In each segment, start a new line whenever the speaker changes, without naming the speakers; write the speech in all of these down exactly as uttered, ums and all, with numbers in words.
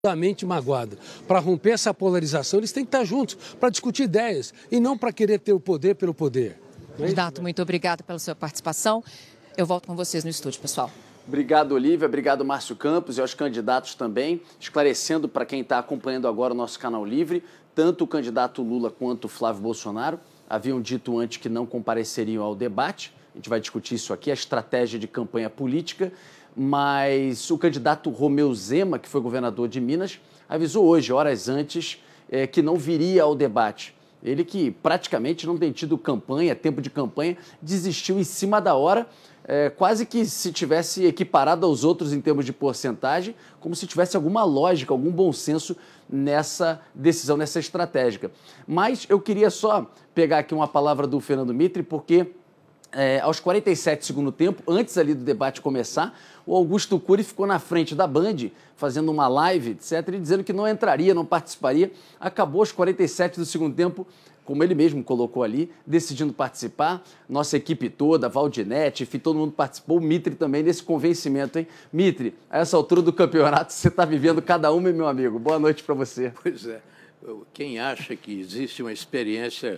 profundamente magoado. Para romper essa polarização, eles têm que estar juntos para discutir ideias e não para querer ter o poder pelo poder.
Candidato, muito obrigada pela sua participação. Eu volto com vocês no estúdio, pessoal.
Obrigado, Olívia. Obrigado, Márcio Campos, e aos candidatos também. Esclarecendo para quem está acompanhando agora o nosso canal Livre, tanto o candidato Lula quanto o Flávio Bolsonaro haviam dito antes que não compareceriam ao debate. A gente vai discutir isso aqui, a estratégia de campanha política. Mas o candidato Romeu Zema, que foi governador de Minas, avisou hoje, horas antes, é, que não viria ao debate. Ele que praticamente não tem tido campanha, tempo de campanha, desistiu em cima da hora, é, quase que se tivesse equiparado aos outros em termos de porcentagem, como se tivesse alguma lógica, algum bom senso nessa decisão, nessa estratégia. Mas eu queria só pegar aqui uma palavra do Fernando Mitre, porque é, aos quarenta e sete do segundo tempo, antes ali do debate começar, o Augusto Cury ficou na frente da Band, fazendo uma live, etcétera, e dizendo que não entraria, não participaria. Acabou aos quarenta e sete do segundo tempo, como ele mesmo colocou ali, decidindo participar. Nossa equipe toda, Valdinete, enfim, todo mundo participou. O Mitre também nesse convencimento, hein? Mitre, a essa altura do campeonato, você está vivendo cada uma, meu amigo. Boa noite para você.
Pois é. Quem acha que existe uma experiência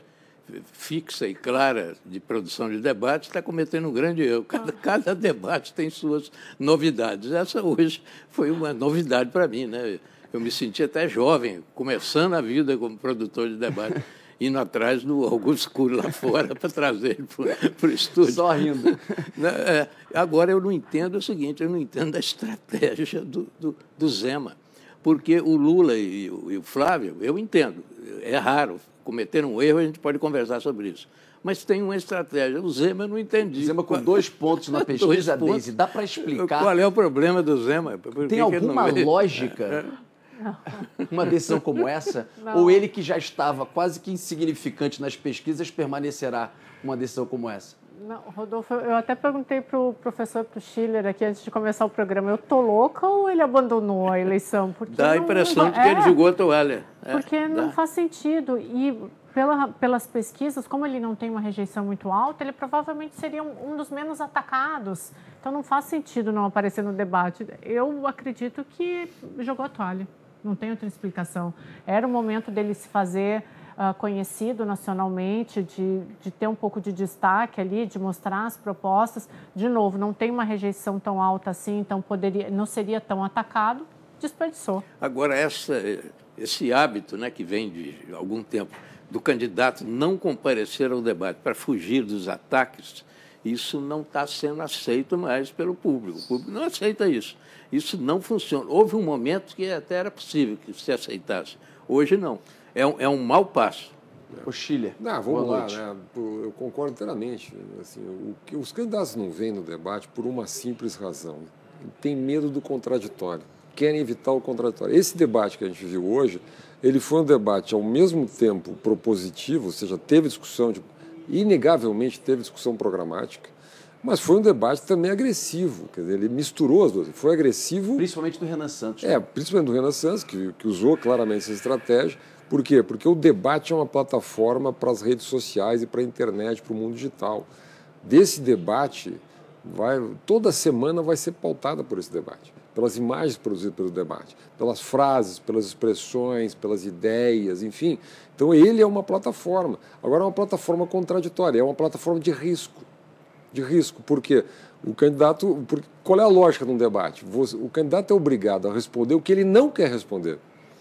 fixa e clara de produção de debate está cometendo um grande erro. Cada, cada debate tem suas novidades. Essa hoje foi uma novidade para mim, né? Eu me senti até jovem, começando a vida como produtor de debate, indo atrás do Augusto Cury lá fora para trazer ele para o estúdio.
Só rindo.
É, agora, eu não entendo o seguinte, eu não entendo a estratégia do, do, do Zema, porque o Lula e o, e o Flávio, eu entendo, é raro. Cometer um erro, a gente pode conversar sobre isso. Mas tem uma estratégia. O Zema eu não entendi.
O Zema com dois pontos na pesquisa, Deise. Dá para explicar?
Qual é o problema do Zema? Por
tem
que
alguma
que
lógica? Não. Uma decisão como essa? Não. Ou ele que já estava quase que insignificante nas pesquisas permanecerá uma decisão como essa?
Não, Rodolfo, eu até perguntei para o professor, para o Schiller, aqui antes de começar o programa, eu tô louca ou ele abandonou a eleição? Porque
dá a impressão não, de que é, ele jogou a toalha.
É, porque dá. Não faz sentido. E pela, pelas pesquisas, como ele não tem uma rejeição muito alta, ele provavelmente seria um, um dos menos atacados. Então não faz sentido não aparecer no debate. Eu acredito que jogou a toalha. Não tem outra explicação. Era o momento dele se fazer Uh, conhecido nacionalmente, de, de ter um pouco de destaque ali, de mostrar as propostas. De novo, não tem uma rejeição tão alta assim, então poderia, não seria tão atacado, desperdiçou.
Agora, essa, esse hábito, né, que vem de algum tempo do candidato não comparecer ao debate para fugir dos ataques, isso não está sendo aceito mais pelo público. O público não aceita isso. Isso não funciona. Houve um momento que até era possível que se aceitasse. Hoje, não. É um, é um mau passo.
O Schiller.
Não, vamos lá, né? Eu concordo inteiramente. Assim, o que os candidatos não vêm no debate por uma simples razão. Tem medo do contraditório. Querem evitar o contraditório. Esse debate que a gente viu hoje, ele foi um debate ao mesmo tempo propositivo, ou seja, teve discussão, de, inegavelmente teve discussão programática, mas foi um debate também agressivo. Quer dizer, ele misturou as duas. Foi agressivo...
Principalmente do Renan Santos.
É, principalmente do Renan Santos, que, que usou claramente essa estratégia. Por quê? Porque o debate é uma plataforma para as redes sociais e para a internet, para o mundo digital. Desse debate, vai, toda semana vai ser pautada por esse debate, pelas imagens produzidas pelo debate, pelas frases, pelas expressões, pelas ideias, enfim. Então, ele é uma plataforma. Agora, é uma plataforma contraditória, é uma plataforma de risco. De risco, porque o candidato... Porque, qual é a lógica de um debate? Você, o candidato é obrigado a responder o que ele não quer responder.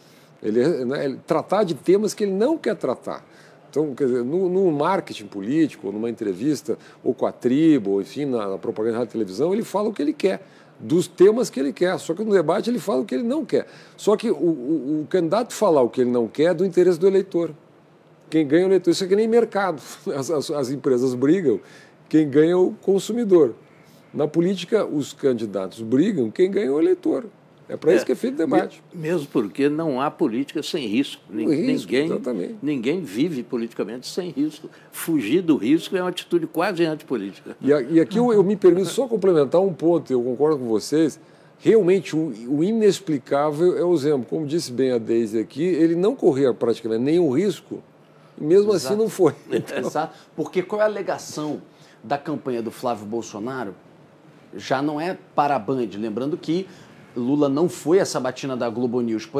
Ele, né, ele tratar de temas que ele não quer tratar. Então, quer dizer, no, no marketing político, ou numa entrevista, ou com a tribo, ou enfim, na, na propaganda da televisão, ele fala o que ele quer, dos temas que ele quer. Só que no debate ele fala o que ele não quer. Só que o, o, o candidato falar o que ele não quer é do interesse do eleitor. Quem ganha é o eleitor. Isso é que nem mercado. As, as, as empresas brigam, quem ganha é o consumidor. Na política, os candidatos brigam, quem ganha é o eleitor. É para isso é, que é feito o debate.
Mesmo porque não há política sem risco.
risco
ninguém, ninguém vive politicamente sem risco. Fugir do risco é uma atitude quase antipolítica.
E, e aqui eu, eu me permito só complementar um ponto, eu concordo com vocês. Realmente, o, o inexplicável é o Zema. Como disse bem a Deise aqui, ele não corria praticamente nenhum risco, e mesmo Exato. assim não foi.
Então... Exato. Porque qual é a alegação da campanha do Flávio Bolsonaro? Já não é para a Band. Lembrando que Lula não foi à sabatina da Globo News, por